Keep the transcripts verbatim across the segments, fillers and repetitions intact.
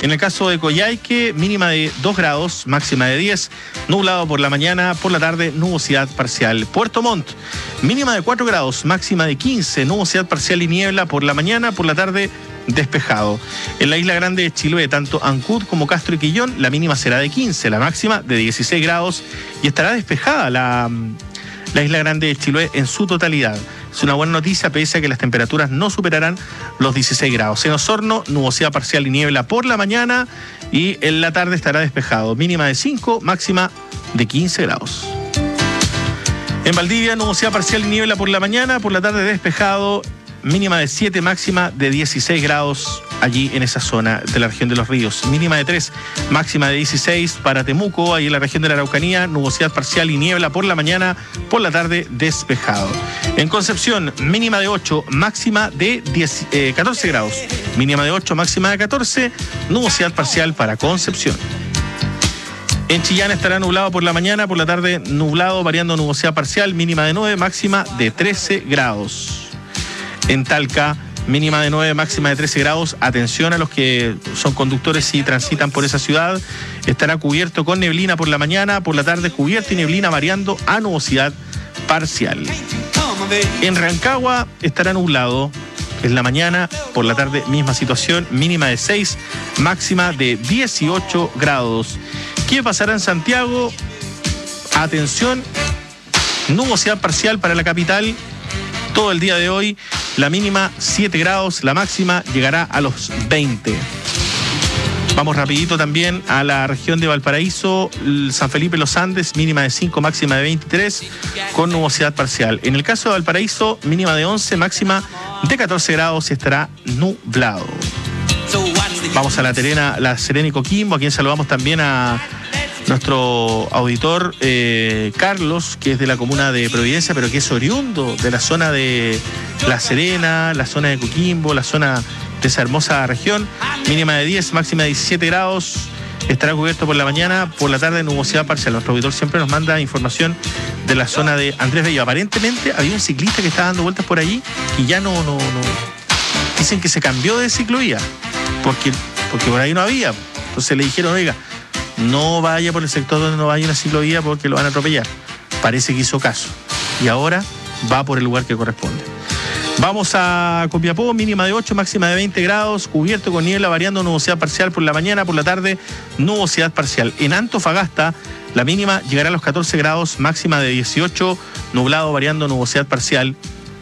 En el caso de Coyhaique, mínima de dos grados, máxima de diez, nublado por la mañana, por la tarde, nubosidad parcial. Puerto Montt, mínima de cuatro grados, máxima de quince, nubosidad parcial y niebla por la mañana, por la tarde, despejado. En la Isla Grande de Chiloé, tanto Ancud como Castro y Quillón, la mínima será de quince, la máxima de dieciséis grados y estará despejada la, la Isla Grande de Chiloé en su totalidad. Es una buena noticia, pese a que las temperaturas no superarán los dieciséis grados. En Osorno, nubosidad parcial y niebla por la mañana y en la tarde estará despejado. Mínima de cinco, máxima de quince grados. En Valdivia, nubosidad parcial y niebla por la mañana, por la tarde despejado. Mínima de siete, máxima de dieciséis grados allí en esa zona de la región de los ríos. Mínima de tres, máxima de dieciséis para Temuco, ahí en la región de la Araucanía, nubosidad parcial y niebla por la mañana, por la tarde despejado. En Concepción, mínima de ocho, máxima de diez, eh, catorce grados. Mínima de ocho, máxima de catorce, nubosidad parcial para Concepción. En Chillán estará nublado por la mañana, por la tarde nublado, variando nubosidad parcial, mínima de nueve, máxima de trece grados. En Talca, mínima de nueve, máxima de trece grados. Atención a los que son conductores y transitan por esa ciudad. Estará cubierto con neblina por la mañana, por la tarde cubierto y neblina variando a nubosidad parcial. En Rancagua estará nublado en la mañana, por la tarde misma situación, mínima de seis, máxima de dieciocho grados. ¿Qué pasará en Santiago? Atención, nubosidad parcial para la capital todo el día de hoy. La mínima siete grados, la máxima llegará a los veinte. Vamos rapidito también a la región de Valparaíso, San Felipe Los Andes, mínima de cinco, máxima de veintitrés, con nubosidad parcial. En el caso de Valparaíso, mínima de once, máxima de catorce grados y estará nublado. Vamos a la Terena, la Serena y Coquimbo, a quien saludamos también a nuestro auditor eh, Carlos, que es de la comuna de Providencia, pero que es oriundo de la zona de La Serena, la zona de Coquimbo, la zona de esa hermosa región. Mínima de diez, máxima de diecisiete grados. Estará cubierto por la mañana, por la tarde nubosidad parcial. Nuestro auditor siempre nos manda información de la zona de Andrés Bello. Aparentemente había un ciclista que estaba dando vueltas por allí y ya no, no, no. Dicen que se cambió de ciclovía porque, porque por ahí no había. Entonces le dijeron, oiga, no vaya por el sector donde no vaya una ciclovía porque lo van a atropellar. Parece que hizo caso. Y ahora va por el lugar que corresponde. Vamos a Copiapó, mínima de ocho, máxima de veinte grados, cubierto con niebla, variando nubosidad parcial por la mañana, por la tarde, nubosidad parcial. En Antofagasta, la mínima llegará a los catorce grados, máxima de dieciocho, nublado, variando nubosidad parcial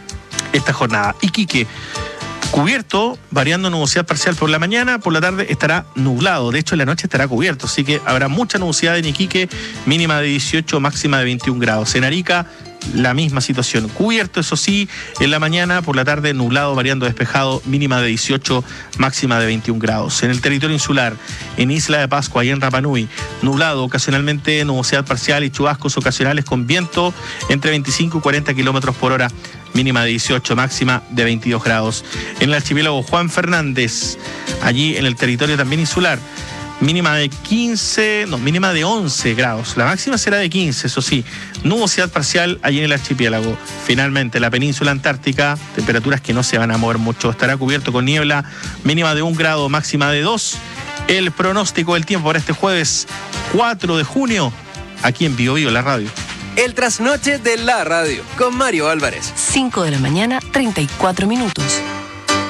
esta jornada. Iquique, cubierto, variando nubosidad parcial por la mañana, por la tarde estará nublado. De hecho, en la noche estará cubierto, así que habrá mucha nubosidad en Iquique, mínima de dieciocho, máxima de veintiún grados. En Arica, la misma situación. Cubierto, eso sí, en la mañana, por la tarde nublado, variando despejado, mínima de dieciocho, máxima de veintiún grados. En el territorio insular, en Isla de Pascua y en Rapa Nui, nublado, ocasionalmente nubosidad parcial y chubascos ocasionales con viento entre veinticinco y cuarenta kilómetros por hora. Mínima de dieciocho, máxima de veintidós grados. En el archipiélago Juan Fernández, allí en el territorio también insular, mínima de quince, no, mínima de once grados. La máxima será de quince, eso sí. Nubosidad parcial allí en el archipiélago. Finalmente, la península antártica, temperaturas que no se van a mover mucho. Estará cubierto con niebla, mínima de un grado, máxima de dos. El pronóstico del tiempo para este jueves cuatro de junio, aquí en Bio Bio, la radio. El trasnoche de la radio, con Mario Álvarez. cinco de la mañana, treinta y cuatro minutos.